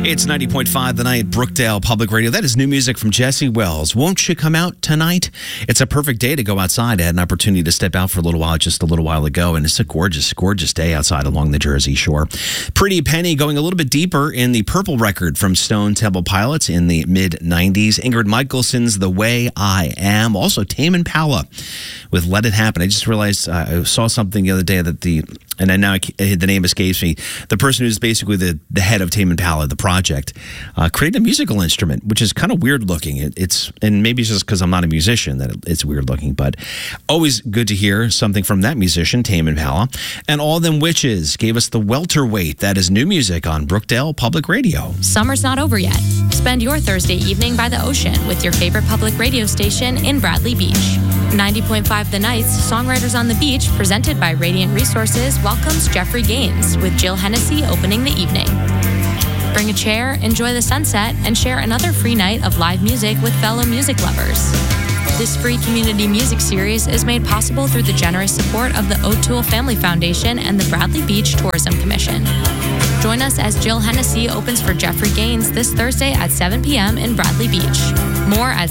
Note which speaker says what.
Speaker 1: It's 90.5 The Night, Brookdale Public Radio. That is new music from Jesse Wells. Won't you come out tonight? It's a perfect day to go outside. I had an opportunity to step out for a little while just a little while ago, and it's a gorgeous, gorgeous day outside along the Jersey Shore. Pretty Penny going a little bit deeper in the Purple record from Stone Temple Pilots in the mid-90s. Ingrid Michaelson's The Way I Am. Also Tame Impala with Let It Happen. I just realized I saw something the other day that the name escapes me. The person who's basically the head of Tame Impala, the project, created a musical instrument, which is kind of weird looking. And maybe it's just because I'm not a musician that it's weird looking, but always good to hear something from that musician, Tame Impala. And All Them Witches gave us the Welterweight. That is new music on Brookdale Public Radio.
Speaker 2: Summer's not over yet. Spend your Thursday evening by the ocean with your favorite public radio station in Bradley Beach. 90.5 The Nights, Songwriters on the Beach, presented by Radiant Resources, welcomes Jeffrey Gaines with Jill Hennessy opening the evening. Bring a chair, enjoy the sunset, and share another free night of live music with fellow music lovers. This free community music series is made possible through the generous support of the O'Toole Family Foundation and the Bradley Beach Tourism Commission. Join us as Jill Hennessy opens for Jeffrey Gaines this Thursday at 7 p.m. in Bradley Beach. More at